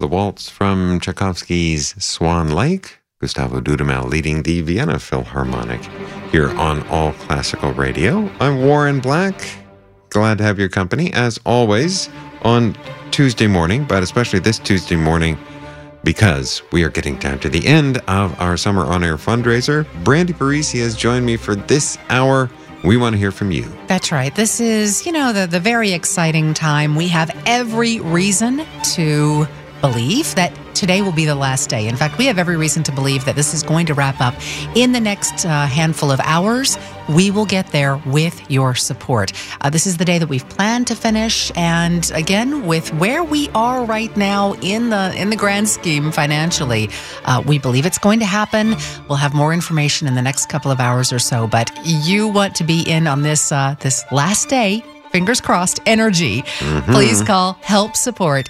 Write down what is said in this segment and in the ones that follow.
the waltz from Tchaikovsky's Swan Lake. Gustavo Dudamel leading the Vienna Philharmonic here on All Classical Radio. I'm Warren Black. Glad to have your company, as always, on Tuesday morning, but especially this Tuesday morning, because we are getting down to the end of our Summer On Air fundraiser. Brandy Parisi has joined me for this hour. We want to hear from you. That's right. This is, the very exciting time. We have every reason to believe that today will be the last day. In fact, we have every reason to believe that this is going to wrap up in the next handful of hours. We will get there with your support. This is the day that we've planned to finish, and again, with where we are right now in the grand scheme financially, we believe it's going to happen. We'll have more information in the next couple of hours or so, but you want to be in on this last day. Fingers crossed, energy. Please call Help Support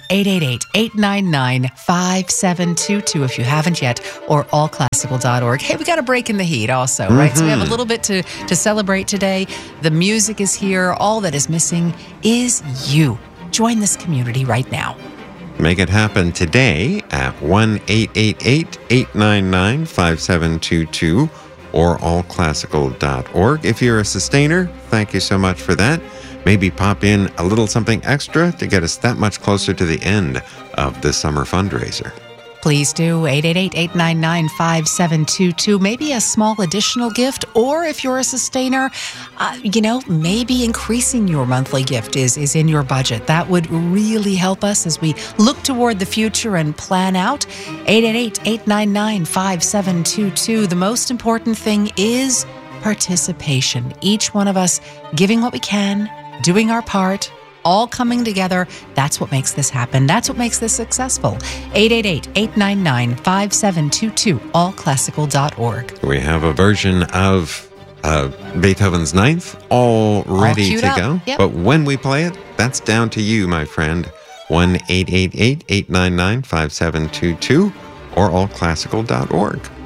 888-899-5722 if you haven't yet, or allclassical.org. Hey, we got a break in the heat also, right? So we have a little bit to celebrate today. The music is here. All that is missing is you. Join this community right now. Make it happen today at 1-888-899-5722 or allclassical.org. If you're a sustainer, thank you so much for that. Maybe pop in a little something extra to get us that much closer to the end of the summer fundraiser. Please do. 888-899-5722. Maybe a small additional gift, or if you're a sustainer, maybe increasing your monthly gift is in your budget. That would really help us as we look toward the future and plan out. 888-899-5722. The most important thing is participation. Each one of us giving what we can, doing our part, all coming together. That's what makes this happen. That's what makes this successful. 888-899-5722, allclassical.org. We have a version of Beethoven's Ninth all ready to go. Yep. But when we play it, that's down to you, my friend. 1-888-899-5722 or allclassical.org.